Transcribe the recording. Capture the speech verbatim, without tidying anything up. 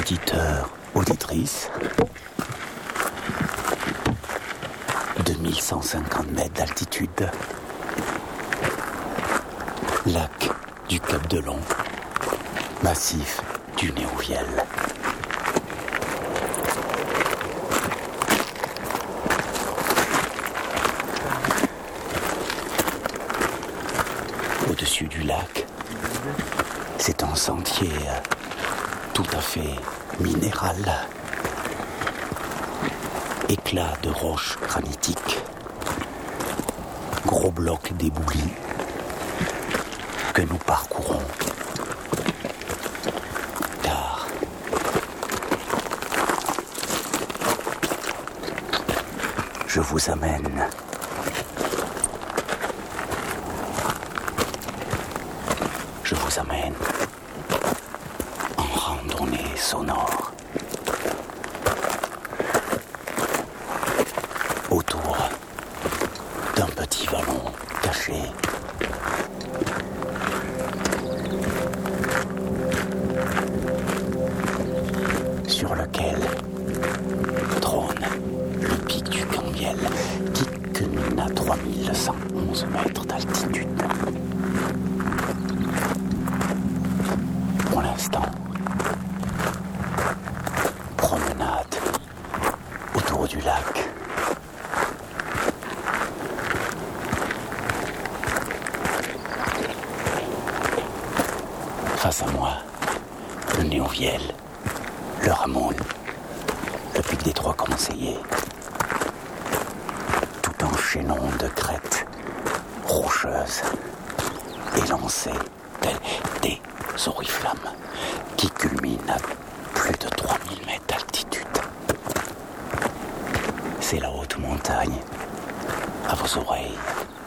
auditeurs, auditrices. deux mille cent cinquante mètres d'altitude. Lac du Cap de Long. Massif du Néouviel. Au-dessus du lac, c'est un sentier tout à fait minéral. Éclat de roches granitiques, gros blocs d'éboulis que nous parcourons. Car je vous amène je vous amène en randonnée sonore autour d'un petit vallon caché. Sur lequel trône le pic du Cambiel qui culmine à trois mille cent onze mètres d'altitude. Pour l'instant, promenade autour du lac. Face à moi, le Néouviel, le Ramon, le pic des Trois Conseillers, tout un chaînon de crêtes rocheuses élancées telles des oriflammes qui culminent à plus de trois mille mètres d'altitude. C'est la haute montagne à vos oreilles.